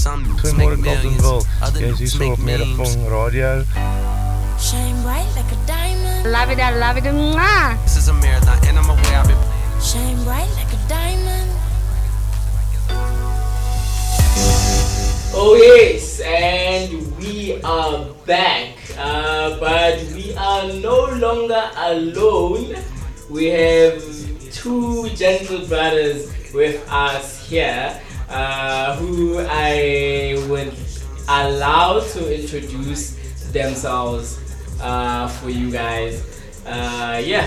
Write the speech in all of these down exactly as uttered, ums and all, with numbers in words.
Goeiemôre Kaltenwil. Jy is hier so op Megaphone Radio. Shine bright like a diamond. Love it, I love it, mwah. This is a marathon and I'm aware I've been playing. Shine bright like a diamond. Oh yes, and we are back, uh, but we are no longer alone. We have two gentle brothers with us here, uh, who I would allow to introduce themselves uh, for you guys. Uh, yeah,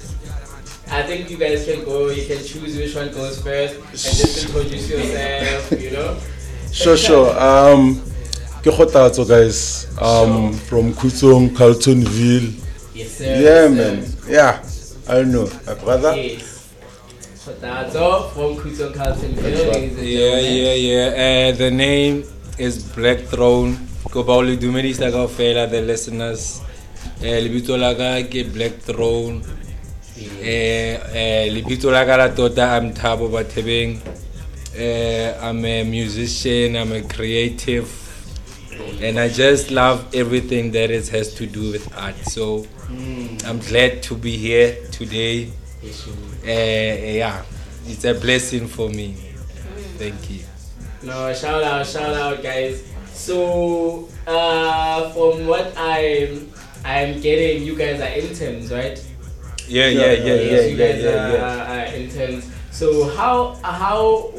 I think you guys can go. You can choose which one goes first and just introduce yourself. You know. Sure, sure. Um, ke kgothatso guys. Um, Sure. from Kutsong, Carltonville. Yes, sir. Yeah, yes, man. sir. Yeah, I don't know, my brother. Yes. So that's all from Kutsong Carltonville, That's right. ladies and Yeah, gentlemen. yeah, yeah. Uh, the name is Black Throne. Ko ba o le dumedisa kaofela the listeners. Eh lebitso la ka ke Black Throne. Eh eh lebitso la ka la tota I'm Thabo Bathebeng. Uh, I'm a musician, I'm a creative, and I just love everything that it has to do with art. So Mm. I'm glad to be here today. Yes, you- Uh, yeah, it's a blessing for me. Thank you. No, shout out, shout out, guys. So, uh, from what I'm, I'm getting, you guys are interns, right? Yeah, yeah, yeah, yeah, Yes, you yeah, guys yeah, are, yeah. are interns. So how how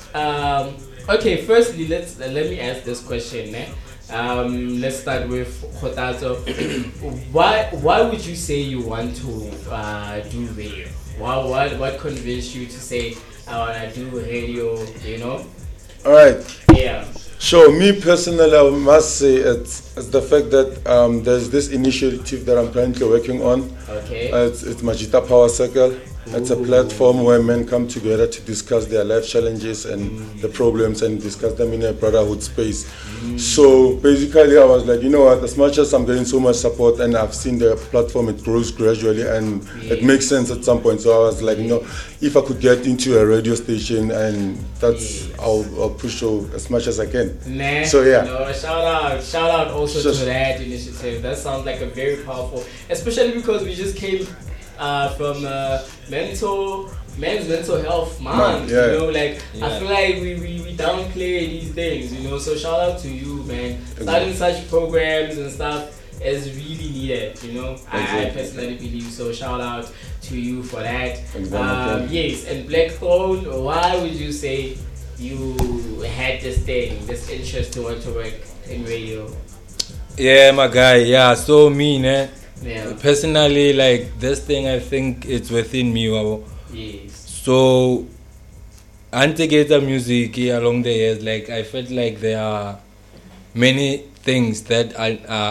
um okay, firstly let's let me ask this question. Eh? Um, let's start with Khotato. why why would you say you want to uh, do radio? Why what what convinced you to say I wanna do radio? You know? All right. Yeah. So me personally, I must say it's, it's the fact that um, there's this initiative that I'm currently working on. Okay. Uh, it's, it's Majita Power Circle. It's a Ooh. platform where men come together to discuss their life challenges and Mm. the problems and discuss them in a brotherhood space. So basically I was like, you know what, as much as I'm getting so much support and I've seen the platform, it grows gradually and it Yeah. makes sense at some point. So I was like, you know, if I could get into a radio station and that's, Yes. I'll, I'll push out as much as I can. Nah, So, yeah. No, shout out, shout out also Just- to that initiative. That sounds like a very powerful, especially because we just came uh, from uh, mental, men's mental health month. yeah. You know, like I Yeah. feel like we, we, we downplay these things. You know, so shout out to you, man. Starting Exactly. such programs and stuff is really needed. You know, I, I Exactly. personally believe so. Shout out to you for that. Exactly. Um, yes, and Blackthorn, why would you say you had this thing, this interest to want to work in radio? Yeah, my guy. Yeah, so me, ne. Yeah. Personally, like this thing, I think it's within me. Wabo. Yes. So, anti-gator music along the years, like I felt like there are many things that I, uh,